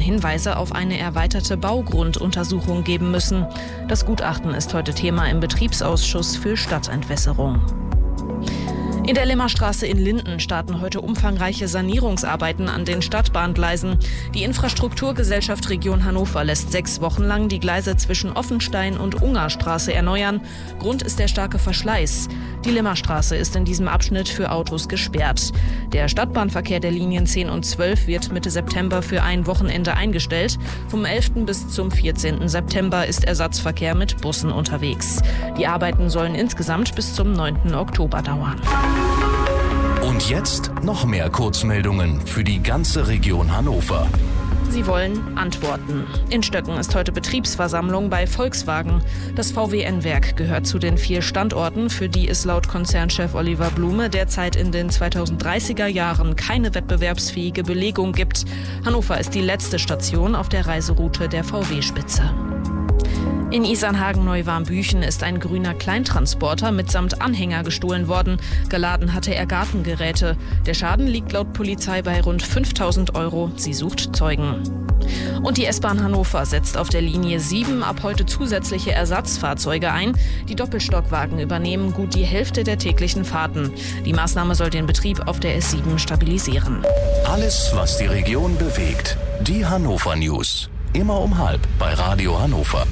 Hinweise auf eine erweiterte Baugrunduntersuchung geben müssen. Das Gutachten ist heute Thema im Betriebsausschuss für Stadtentwässerung. In der Limmerstraße in Linden starten heute umfangreiche Sanierungsarbeiten an den Stadtbahngleisen. Die Infrastrukturgesellschaft Region Hannover lässt 6 Wochen lang die Gleise zwischen Offenstein und Ungarstraße erneuern. Grund ist der starke Verschleiß. Die Limmerstraße ist in diesem Abschnitt für Autos gesperrt. Der Stadtbahnverkehr der Linien 10 und 12 wird Mitte September für ein Wochenende eingestellt. Vom 11. bis zum 14. September ist Ersatzverkehr mit Bussen unterwegs. Die Arbeiten sollen insgesamt bis zum 9. Oktober dauern. Und jetzt noch mehr Kurzmeldungen für die ganze Region Hannover. Sie wollen Antworten. In Stöcken ist heute Betriebsversammlung bei Volkswagen. Das VW-Werk gehört zu den 4 Standorten, für die es laut Konzernchef Oliver Blume derzeit in den 2030er Jahren keine wettbewerbsfähige Belegung gibt. Hannover ist die letzte Station auf der Reiseroute der VW-Spitze. In Isernhagen-Neuwarmbüchen ist ein grüner Kleintransporter mitsamt Anhänger gestohlen worden. Geladen hatte er Gartengeräte. Der Schaden liegt laut Polizei bei rund 5.000 €. Sie sucht Zeugen. Und die S-Bahn Hannover setzt auf der Linie 7 ab heute zusätzliche Ersatzfahrzeuge ein. Die Doppelstockwagen übernehmen gut die Hälfte der täglichen Fahrten. Die Maßnahme soll den Betrieb auf der S7 stabilisieren. Alles, was die Region bewegt. Die Hannover News. Immer um 12:30 bei Radio Hannover.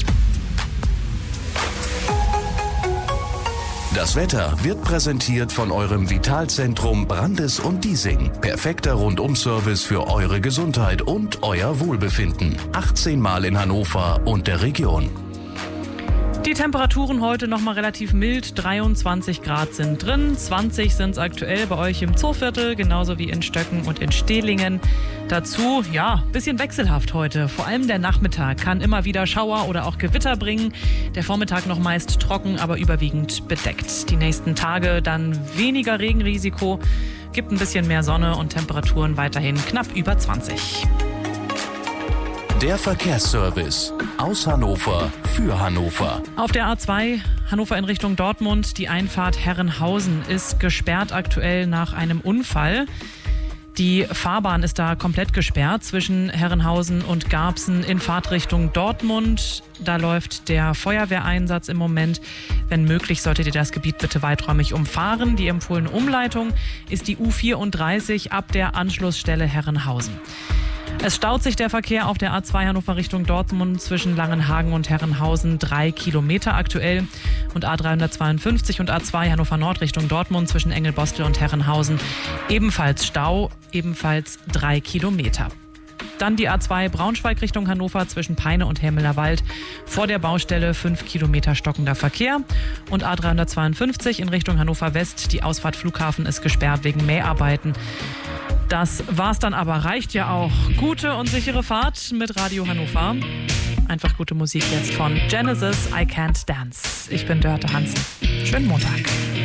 Das Wetter wird präsentiert von eurem Vitalzentrum Brandes und Diesing. Perfekter Rundum-Service für eure Gesundheit und euer Wohlbefinden. 18 Mal in Hannover und der Region. Die Temperaturen heute noch mal relativ mild. 23 Grad sind drin, 20 sind es aktuell bei euch im Zooviertel, genauso wie in Stöcken und in Stehlingen. Dazu, bisschen wechselhaft heute. Vor allem der Nachmittag kann immer wieder Schauer oder auch Gewitter bringen. Der Vormittag noch meist trocken, aber überwiegend bedeckt. Die nächsten Tage dann weniger Regenrisiko, gibt ein bisschen mehr Sonne und Temperaturen weiterhin knapp über 20. Der Verkehrsservice aus Hannover für Hannover. Auf der A2 Hannover in Richtung Dortmund, die Einfahrt Herrenhausen ist gesperrt aktuell nach einem Unfall. Die Fahrbahn ist da komplett gesperrt zwischen Herrenhausen und Garbsen in Fahrtrichtung Dortmund. Da läuft der Feuerwehreinsatz im Moment. Wenn möglich, solltet ihr das Gebiet bitte weiträumig umfahren. Die empfohlene Umleitung ist die U34 ab der Anschlussstelle Herrenhausen. Es staut sich der Verkehr auf der A2 Hannover Richtung Dortmund zwischen Langenhagen und Herrenhausen 3 Kilometer aktuell und A352 und A2 Hannover Nord Richtung Dortmund zwischen Engelbostel und Herrenhausen ebenfalls Stau, ebenfalls 3 Kilometer. Dann die A2 Braunschweig Richtung Hannover zwischen Peine und Hämeler Wald. Vor der Baustelle 5 Kilometer stockender Verkehr. Und A352 in Richtung Hannover West. Die Ausfahrt Flughafen ist gesperrt wegen Mäharbeiten. Das war's dann aber, reicht ja auch. Gute und sichere Fahrt mit Radio Hannover. Einfach gute Musik jetzt von Genesis, I Can't Dance. Ich bin Dörte Hansen. Schönen Montag.